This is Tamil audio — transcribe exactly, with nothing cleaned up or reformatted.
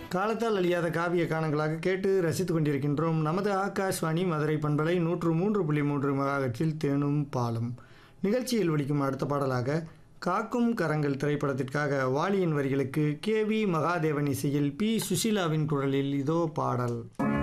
காலத்தால் அழியாத காவிய கானங்களாக கேட்டு ரசித்துக் கொண்டிருக்கின்றோம். நமது ஆகாஷ்வாணி மதுரை பண்பலை நூற்று மூன்று புள்ளி மூன்று மெகாஹெர்ட்ஸில் தேனும் பாலும் நிகழ்ச்சியில் ஒலிக்கும் அடுத்த பாடலாக காக்கும் கரங்கள் திரைப்படத்திற்காக வாலியின் வரிகளுக்கு கே வி மகாதேவன் இசையில் பி சுஷீலாவின் குரலில் இதோ பாடல்.